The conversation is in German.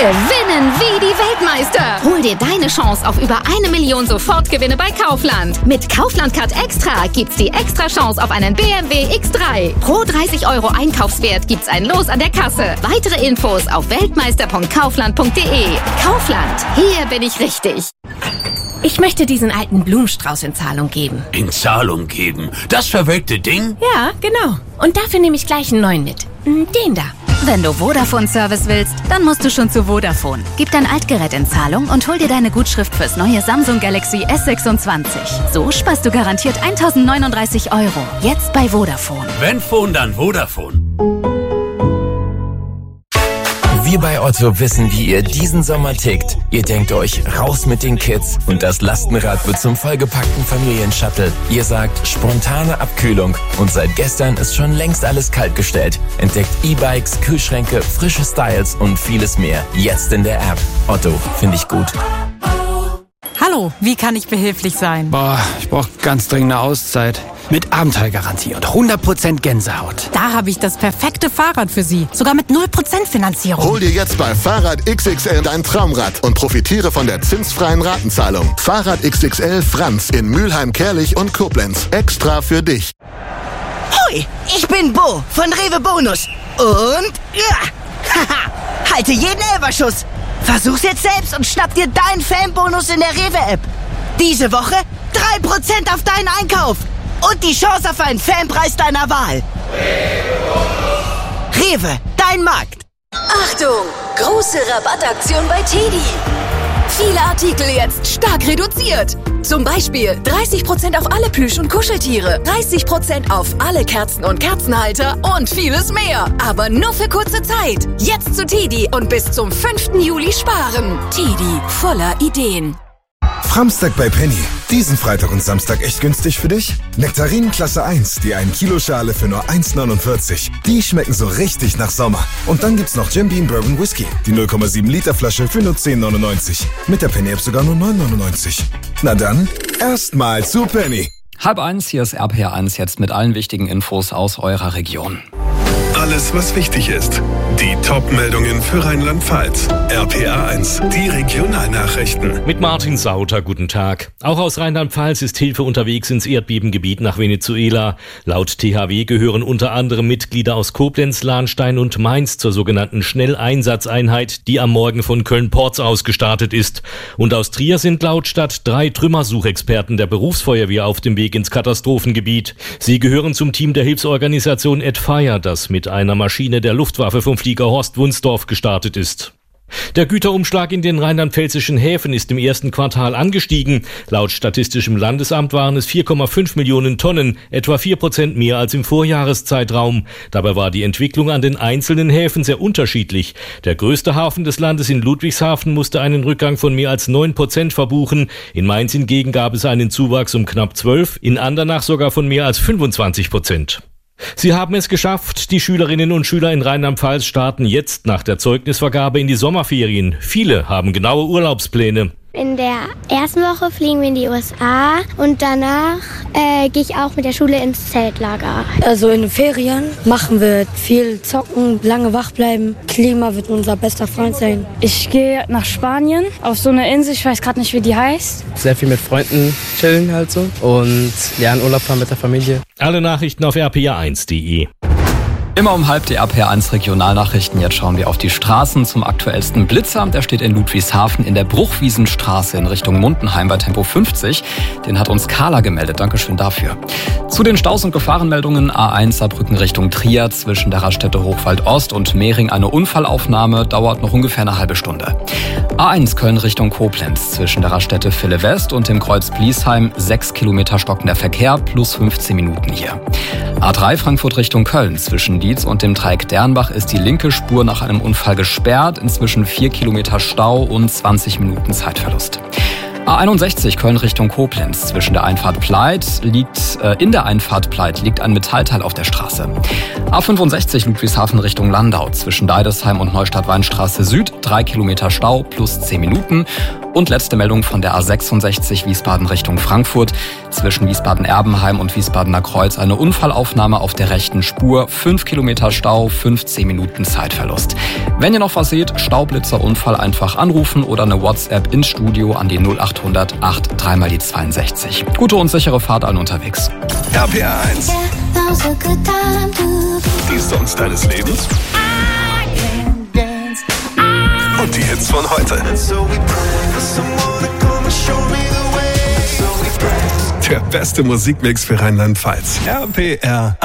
Gewinnen wie die Weltmeister. Hol dir deine Chance auf über 1 Million Sofortgewinne bei Kaufland. Mit Kaufland-Card Extra gibt's die Extra-Chance auf einen BMW X3. Pro 30 € Einkaufswert gibt's ein Los an der Kasse. Weitere Infos auf weltmeister.kaufland.de. Kaufland, hier bin ich richtig. Ich möchte diesen alten Blumenstrauß in Zahlung geben. In Zahlung geben? Das verwelkte Ding? Ja, genau. Und dafür nehme ich gleich einen neuen mit. Den da. Wenn du Vodafone-Service willst, dann musst du schon zu Vodafone. Gib dein Altgerät in Zahlung und hol dir deine Gutschrift fürs neue Samsung Galaxy S26. So sparst du garantiert 1.039 €. Jetzt bei Vodafone. Wenn Phone, dann Vodafone. Wir bei Otto wissen, wie ihr diesen Sommer tickt. Ihr denkt euch, raus mit den Kids und das Lastenrad wird zum vollgepackten Familienshuttle. Ihr sagt, spontane Abkühlung und seit gestern ist schon längst alles kaltgestellt. Entdeckt E-Bikes, Kühlschränke, frische Styles und vieles mehr. Jetzt in der App. Otto, finde ich gut. Hallo, wie kann ich behilflich sein? Ich brauche ganz dringend eine Auszeit. Mit Abenteuergarantie und 100% Gänsehaut. Da habe ich das perfekte Fahrrad für Sie. Sogar mit 0% Finanzierung. Hol dir jetzt bei Fahrrad XXL dein Traumrad und profitiere von der zinsfreien Ratenzahlung. Fahrrad XXL Franz in Mülheim-Kerlich und Koblenz. Extra für dich. Hoi, ich bin Bo von Rewe Bonus. Und haha, halte jeden Elferschuss. Versuch's jetzt selbst und schnapp dir deinen Fanbonus in der Rewe-App. Diese Woche 3% auf deinen Einkauf. Und die Chance auf einen Fanpreis deiner Wahl. Rewe, dein Markt. Achtung! Große Rabattaktion bei TEDi. Viele Artikel jetzt stark reduziert. Zum Beispiel 30% auf alle Plüsch- und Kuscheltiere, 30% auf alle Kerzen und Kerzenhalter und vieles mehr. Aber nur für kurze Zeit. Jetzt zu TEDi und bis zum 5. Juli sparen. TEDi, voller Ideen. Framstag bei Penny. Diesen Freitag und Samstag echt günstig für dich? Nektarinen Klasse 1, die 1 Kilo Schale für nur 1,49. Die schmecken so richtig nach Sommer. Und dann gibt's noch Jim Beam Bourbon Whisky, die 0,7 Liter Flasche für nur 10,99. Mit der Penny App sogar nur 9,99. Na dann, erstmal zu Penny. 12:30, hier ist RPR1 jetzt mit allen wichtigen Infos aus eurer Region. Alles, was wichtig ist. Die Top-Meldungen für Rheinland-Pfalz. RPR1, die Regionalnachrichten. Mit Martin Sauter, guten Tag. Auch aus Rheinland-Pfalz ist Hilfe unterwegs ins Erdbebengebiet nach Venezuela. Laut THW gehören unter anderem Mitglieder aus Koblenz, Lahnstein und Mainz zur sogenannten Schnelleinsatzeinheit, die am Morgen von Köln-Porz aus gestartet ist. Und aus Trier sind laut Stadt 3 Trümmersuchexperten der Berufsfeuerwehr auf dem Weg ins Katastrophengebiet. Sie gehören zum Team der Hilfsorganisation AdFire, das mit einer Maschine der Luftwaffe vom Flieger Horst Wunsdorf gestartet ist. Der Güterumschlag in den rheinland-pfälzischen Häfen ist im ersten Quartal angestiegen. Laut Statistischem Landesamt waren es 4,5 Millionen Tonnen, etwa 4% mehr als im Vorjahreszeitraum. Dabei war die Entwicklung an den einzelnen Häfen sehr unterschiedlich. Der größte Hafen des Landes in Ludwigshafen musste einen Rückgang von mehr als 9% verbuchen. In Mainz hingegen gab es einen Zuwachs um knapp 12%, in Andernach sogar von mehr als 25%. Sie haben es geschafft. Die Schülerinnen und Schüler in Rheinland-Pfalz starten jetzt nach der Zeugnisvergabe in die Sommerferien. Viele haben genaue Urlaubspläne. In der ersten Woche fliegen wir in die USA und danach gehe ich auch mit der Schule ins Zeltlager. Also in den Ferien machen wir viel zocken, lange wach bleiben. Klima wird unser bester Freund sein. Ich gehe nach Spanien auf so eine Insel, ich weiß gerade nicht, wie die heißt. Sehr viel mit Freunden chillen halt so und ja, in Urlaub fahren mit der Familie. Alle Nachrichten auf rpr1.de. Immer um halb die RPR1 Regionalnachrichten. Jetzt schauen wir auf die Straßen zum aktuellsten Blitzer. Der steht in Ludwigshafen in der Bruchwiesenstraße in Richtung Mundenheim bei Tempo 50. Den hat uns Carla gemeldet. Dankeschön dafür. Zu den Staus- und Gefahrenmeldungen A1 Saarbrücken Richtung Trier zwischen der Raststätte Hochwald Ost und Mehring eine Unfallaufnahme. Dauert noch ungefähr eine halbe Stunde. A1 Köln Richtung Koblenz zwischen der Raststätte Ville West und dem Kreuz Bliesheim 6 Kilometer stockender Verkehr plus 15 Minuten hier. A3 Frankfurt Richtung Köln zwischen Dietz und dem Dreieck Dernbach ist die linke Spur nach einem Unfall gesperrt. Inzwischen 4 Kilometer Stau und 20 Minuten Zeitverlust. A61 Köln Richtung Koblenz zwischen der Einfahrt Pleit liegt ein Metallteil auf der Straße. A65 Ludwigshafen Richtung Landau zwischen Deidesheim und Neustadt-Weinstraße Süd 3 Kilometer Stau plus 10 Minuten. Und letzte Meldung von der A66 Wiesbaden Richtung Frankfurt. Zwischen Wiesbaden-Erbenheim und Wiesbadener Kreuz eine Unfallaufnahme auf der rechten Spur. 5 Kilometer Stau, 15 Minuten Zeitverlust. Wenn ihr noch was seht, Staublitzer-Unfall einfach anrufen oder eine WhatsApp ins Studio an die 0800 83 die 62. Gute und sichere Fahrt allen unterwegs. RPA 1. Die Songs deines Lebens. Und die Hits von heute. Der beste Musikmix für Rheinland-Pfalz. RPR